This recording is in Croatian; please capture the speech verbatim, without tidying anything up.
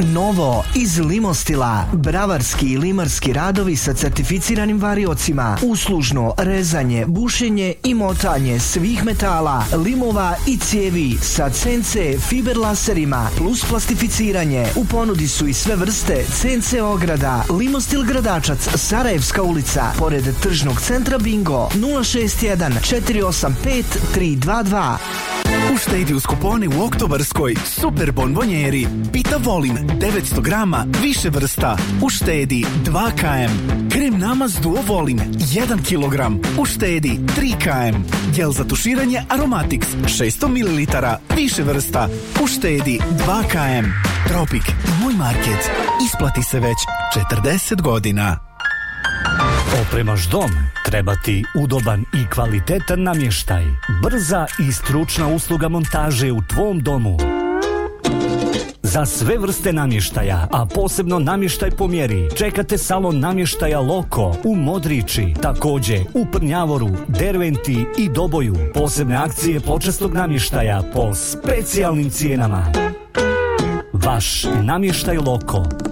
Novo iz Limostila. Bravarski i limarski radovi sa certificiranim variocima. Uslužno rezanje, bušenje i motanje svih metala, limova i cijevi sa C N C fiber laserima plus plastificiranje. U ponudi su i sve vrste C N C ograda. Limostil Gradačac, Sarajevska ulica, pored tržnog centra Bingo. nula šest jedan četiri osam pet tri dva dva. Uštedi uz kupone u oktobarskoj Super bonbonjeri. Pita volim devetsto grama, više vrsta. Uštedi dva kilograma. Krem namaz Duo volim jedan kilogram. Uštedi tri kilograma. Gel za tuširanje Aromatics šesto mililitara, više vrsta. Uštedi dva kilograma. Tropik, moj market. Isplati se već četrdeset godina. Opremaš dom? Treba ti udoban i kvalitetan namještaj. Brza i stručna usluga montaže u tvom domu. Za sve vrste namještaja, a posebno namještaj po mjeri, čekate salon namještaja Loko u Modriči, također u Prnjavoru, Derventi i Doboju. Posebne akcije počasnog namještaja po specijalnim cijenama. Vaš namještaj Loko.